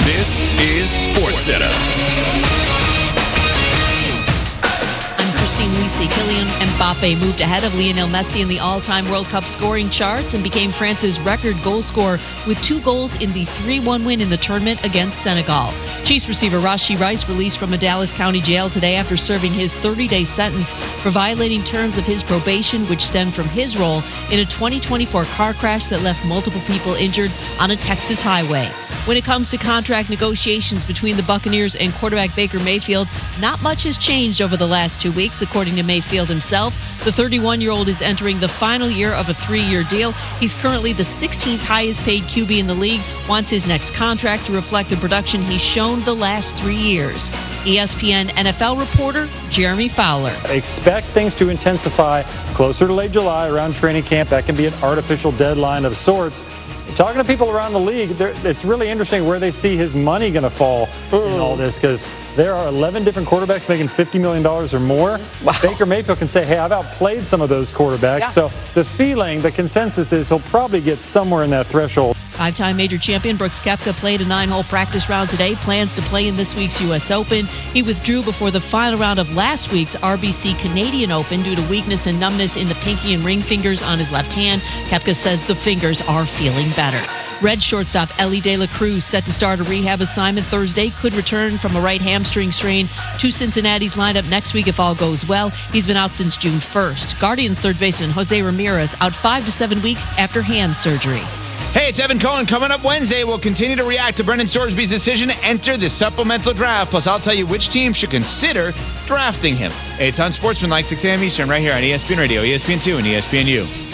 This is SportsCenter. Christine Lisi. Kylian Mbappe moved ahead of Lionel Messi in the all-time World Cup scoring charts and became France's record goal scorer with 2 goals in the 3-1 win in the tournament against Senegal. Chiefs receiver Rashee Rice released from a Dallas County jail today after serving his 30-day sentence for violating terms of his probation, which stemmed from his role in a 2024 car crash that left multiple people injured on a Texas highway. When it comes to contract negotiations between the Buccaneers and quarterback Baker Mayfield, not much has changed over the last 2 weeks, according to Mayfield himself. The 31-year-old is entering the final year of a 3-year deal. He's currently the 16th highest paid QB in the league, wants his next contract to reflect the production he's shown the last 3 years. ESPN NFL reporter Jeremy Fowler. Expect things to intensify closer to late July around training camp. That can be an artificial deadline of sorts. Talking to people around the league, it's really interesting where they see his money going to fall in all this, because there are 11 different quarterbacks making $50 million or more. Wow. Baker Mayfield can say, hey, I've outplayed some of those quarterbacks. Yeah. So the consensus is he'll probably get somewhere in that threshold. 5-time major champion Brooks Koepka played a 9-hole practice round today. Plans to play in this week's U.S. Open. He withdrew before the final round of last week's RBC Canadian Open due to weakness and numbness in the pinky and ring fingers on his left hand. Koepka says the fingers are feeling better. Red shortstop Elly De La Cruz, set to start a rehab assignment Thursday, could return from a right hamstring strain to Cincinnati's lineup next week if all goes well. He's been out since June 1st. Guardians third baseman Jose Ramirez out 5 to 7 weeks after hand surgery. Hey, it's Evan Cohen. Coming up Wednesday, we'll continue to react to Brendan Sorsby's decision to enter the supplemental draft. Plus, I'll tell you which team should consider drafting him. It's on Sportsman like 6 a.m. Eastern right here on ESPN Radio, ESPN2, and ESPNU.